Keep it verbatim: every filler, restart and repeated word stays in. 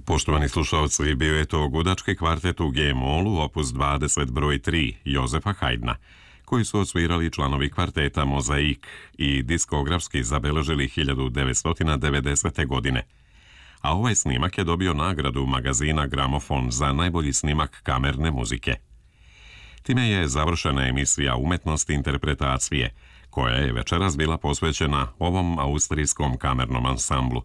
Poštovani slušalci, bio je to gudački kvartet u G-molu, opus dvadeset broj tri Jozefa Haydna, koji su odsvirali članovi kvarteta Mozaik i diskografski zabeležili hiljadu devetsto devedesete. godine. A ovaj snimak je dobio nagradu magazina Gramofon za najbolji snimak kamerne muzike. Time je završena emisija Umetnosti interpretacije, koja je večeras bila posvećena ovom austrijskom kamernom ansamblu.